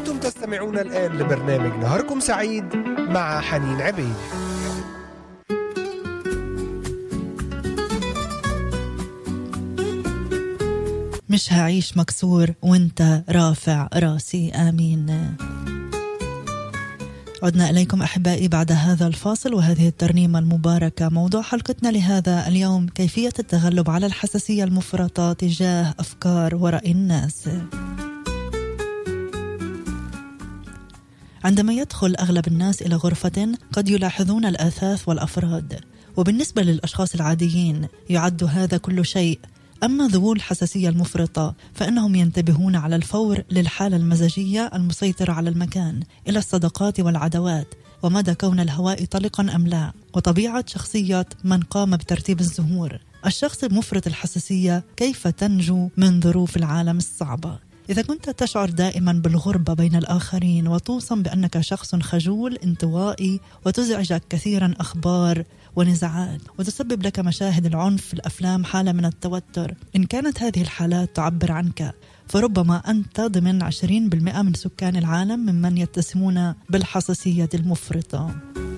أنتم تستمعون الآن لبرنامج نهاركم سعيد مع حنين عبيد. مش هعيش مكسور وانت رافع راسي، آمين. عدنا إليكم أحبائي بعد هذا الفاصل وهذه الترنيمة المباركة. موضوع حلقتنا لهذا اليوم: كيفية التغلب على الحساسية المفرطة تجاه أفكار ورأي الناس. عندما يدخل أغلب الناس إلى غرفة قد يلاحظون الآثاث والأفراد، وبالنسبة للأشخاص العاديين يعد هذا كل شيء. أما ذوو الحساسية المفرطة فإنهم ينتبهون على الفور للحالة المزاجية المسيطرة على المكان، إلى الصداقات والعدوات، ومدى كون الهواء طلقا أم لا، وطبيعة شخصية من قام بترتيب الزهور. الشخص المفرط الحساسية كيف تنجو من ظروف العالم الصعبة؟ إذا كنت تشعر دائما بالغربة بين الآخرين وتوصم بأنك شخص خجول انطوائي وتزعجك كثيرا أخبار ونزاعات وتسبب لك مشاهد العنف في الأفلام حالة من التوتر، إن كانت هذه الحالات تعبر عنك فربما أنت ضمن 20% من سكان العالم ممن يتسمون بالحساسية المفرطة.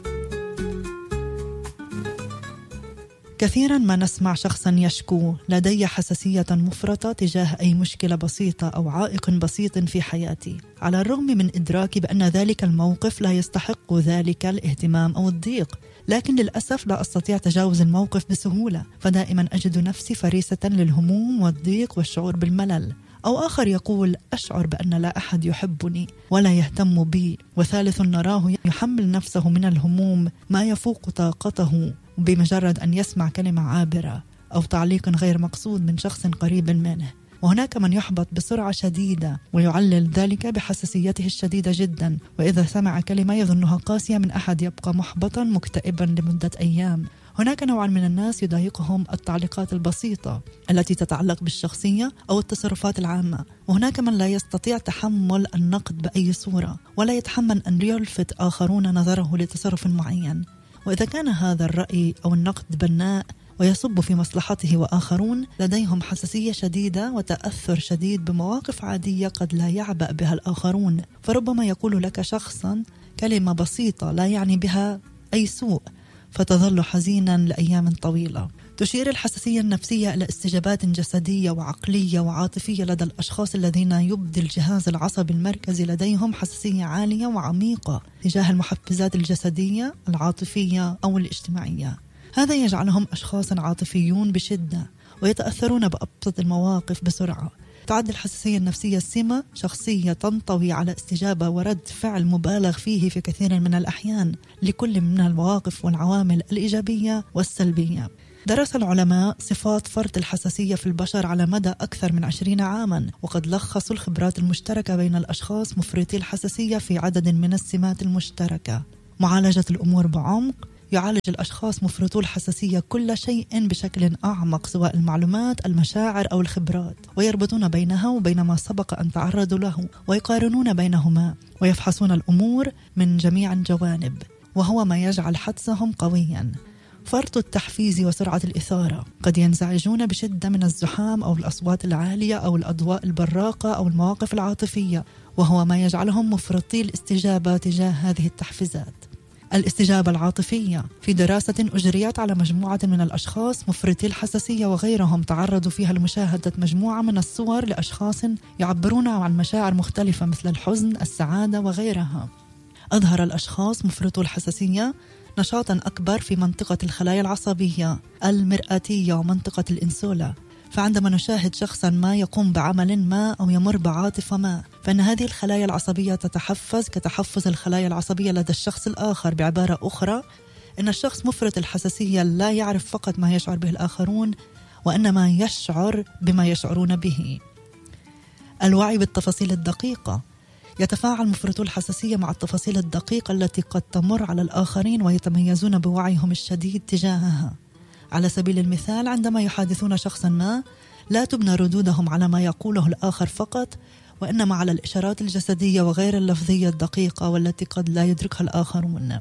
كثيرا ما نسمع شخصا يشكو لدي حساسية مفرطة تجاه أي مشكلة بسيطة أو عائق بسيط في حياتي، على الرغم من إدراكي بأن ذلك الموقف لا يستحق ذلك الاهتمام أو الضيق، لكن للأسف لا أستطيع تجاوز الموقف بسهولة، فدائما أجد نفسي فريسة للهموم والضيق والشعور بالملل. أو آخر يقول: أشعر بأن لا أحد يحبني ولا يهتم بي. وثالث نراه يحمل نفسه من الهموم ما يفوق طاقته بمجرد أن يسمع كلمة عابرة أو تعليق غير مقصود من شخص قريب منه. وهناك من يحبط بسرعة شديدة ويعلل ذلك بحساسيته الشديدة جدا، وإذا سمع كلمة يظنها قاسية من أحد يبقى محبطا مكتئبا لمدة أيام. هناك نوع من الناس يضايقهم التعليقات البسيطة التي تتعلق بالشخصية أو التصرفات العامة، وهناك من لا يستطيع تحمل النقد بأي صورة ولا يتحمل أن يلفت آخرون نظره لتصرف معين. وإذا كان هذا الرأي أو النقد بناء ويصب في مصلحته وآخرون لديهم حساسية شديدة وتأثر شديد بمواقف عادية قد لا يعبأ بها الآخرون، فربما يقول لك شخصا كلمة بسيطة لا يعني بها أي سوء فتظل حزينا لأيام طويلة. تشير الحساسية النفسية إلى استجابات جسدية وعقلية وعاطفية لدى الأشخاص الذين يبدي الجهاز العصبي المركزي لديهم حساسية عالية وعميقة تجاه المحفزات الجسدية العاطفية أو الاجتماعية. هذا يجعلهم أشخاص عاطفيون بشدة ويتأثرون بأبسط المواقف بسرعة. تعد الحساسية النفسية سمة شخصية تنطوي على استجابة ورد فعل مبالغ فيه في كثير من الأحيان لكل من المواقف والعوامل الإيجابية والسلبية. درس العلماء صفات فرط الحساسية في البشر على مدى أكثر من 20 عاما، وقد لخصوا الخبرات المشتركة بين الأشخاص مفرطي الحساسية في عدد من السمات المشتركة. معالجة الأمور بعمق: يعالج الأشخاص مفرطو الحساسية كل شيء بشكل أعمق، سواء المعلومات، المشاعر أو الخبرات، ويربطون بينها وبين ما سبق أن تعرضوا له ويقارنون بينهما ويفحصون الأمور من جميع الجوانب، وهو ما يجعل حدسهم قويا. فرط التحفيز وسرعة الإثارة: قد ينزعجون بشدة من الزحام أو الأصوات العالية أو الأضواء البراقة أو المواقف العاطفية، وهو ما يجعلهم مفرطي الاستجابة تجاه هذه التحفيزات. الاستجابة العاطفية: في دراسة أجريت على مجموعة من الأشخاص مفرطي الحساسية وغيرهم تعرضوا فيها لمشاهدة مجموعة من الصور لأشخاص يعبرون عن مشاعر مختلفة مثل الحزن، السعادة وغيرها. أظهر الأشخاص مفرطو الحساسية نشاطا أكبر في منطقة الخلايا العصبية المرئتية ومنطقة الإنسولا. فعندما نشاهد شخصا ما يقوم بعمل ما أو يمر بعاطفة ما، فإن هذه الخلايا العصبية تتحفز كتحفز الخلايا العصبية لدى الشخص الآخر. بعبارة أخرى، إن الشخص مفرط الحساسية لا يعرف فقط ما يشعر به الآخرون، وإنما يشعر بما يشعرون به. الوعي بالتفاصيل الدقيقة: يتفاعل مفرطو الحساسية مع التفاصيل الدقيقة التي قد تمر على الآخرين ويتميزون بوعيهم الشديد تجاهها. على سبيل المثال، عندما يحادثون شخصا ما لا تبنى ردودهم على ما يقوله الآخر فقط، وإنما على الإشارات الجسدية وغير اللفظية الدقيقة والتي قد لا يدركها الآخرون.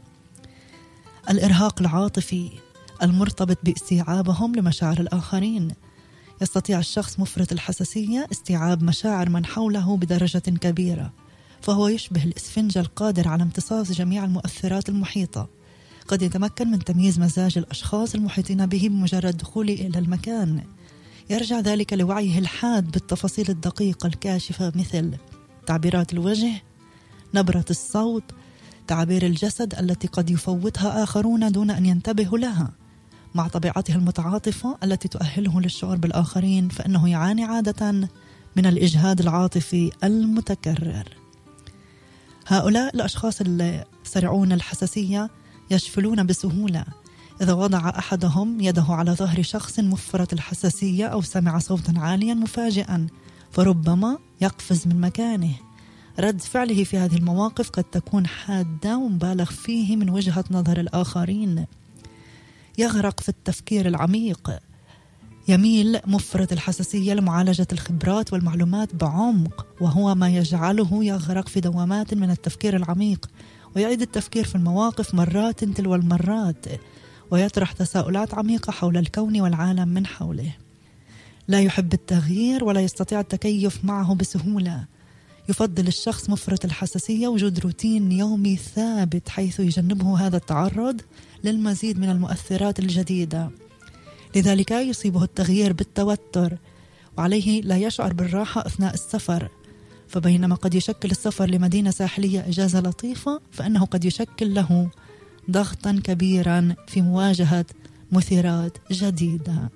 الإرهاق العاطفي المرتبط باستيعابهم لمشاعر الآخرين: يستطيع الشخص مفرط الحساسية استيعاب مشاعر من حوله بدرجة كبيرة، فهو يشبه الإسفنجة القادر على امتصاص جميع المؤثرات المحيطة. قد يتمكن من تمييز مزاج الأشخاص المحيطين به بمجرد دخوله إلى المكان. يرجع ذلك لوعيه الحاد بالتفاصيل الدقيقة الكاشفة مثل تعبيرات الوجه، نبرة الصوت، تعابير الجسد التي قد يفوتها آخرون دون أن ينتبهوا لها. مع طبيعته المتعاطفة التي تؤهله للشعور بالآخرين، فإنه يعاني عادة من الإجهاد العاطفي المتكرر. هؤلاء الأشخاص السريعون الحساسية يشفلون بسهولة. إذا وضع أحدهم يده على ظهر شخص مفرط الحساسية أو سمع صوتا عاليا مفاجئا، فربما يقفز من مكانه. رد فعله في هذه المواقف قد تكون حادة ومبالغ فيه من وجهة نظر الآخرين. يغرق في التفكير العميق. يميل مفرط الحساسية لمعالجة الخبرات والمعلومات بعمق، وهو ما يجعله يغرق في دوامات من التفكير العميق، ويعيد التفكير في المواقف مرات تلو المرات، ويطرح تساؤلات عميقة حول الكون والعالم من حوله. لا يحب التغيير ولا يستطيع التكيف معه بسهولة. يفضل الشخص مفرط الحساسية وجود روتين يومي ثابت، حيث يجنبه هذا التعرض للمزيد من المؤثرات الجديدة. لذلك يصيبه التغيير بالتوتر، وعليه لا يشعر بالراحة أثناء السفر. فبينما قد يشكل السفر لمدينة ساحلية إجازة لطيفة، فإنه قد يشكل له ضغطا كبيرا في مواجهة مثيرات جديدة.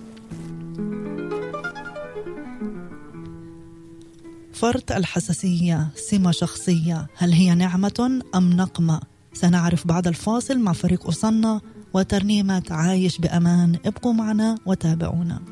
فرط الحساسية سمة شخصية، هل هي نعمة أم نقمة؟ سنعرف بعد الفاصل مع فريق أصنع وترنيمة عايش بأمان. ابقوا معنا وتابعونا.